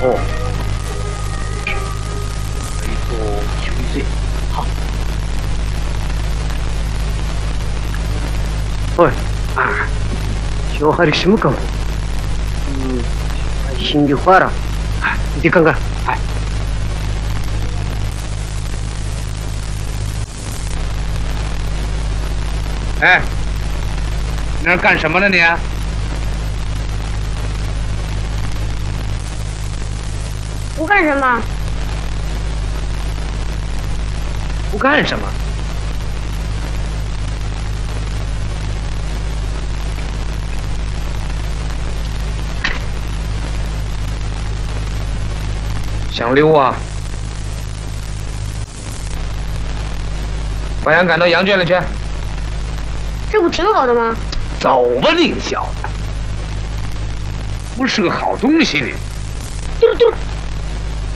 哦，没做兄弟罪。好。喂，啊，小孩的什么功夫？心就坏了。哎，你去看看。哎。哎，你那干什么呢你？ 不干什么？ 不干什么？想溜啊？把羊赶到羊圈里去。 这不挺好的吗？ 走吧，你小子，不是个好东西你。 丢丢。